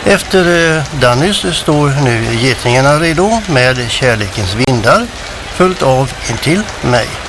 Efter Dannys står nu getingarna redo med Kärlekens vindar, följt av Intill mig.